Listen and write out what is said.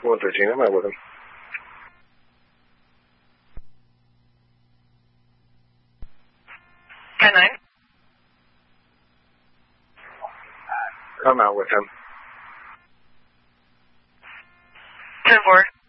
113, I'm out with him. Ten 9. I'm out with him. 10 4.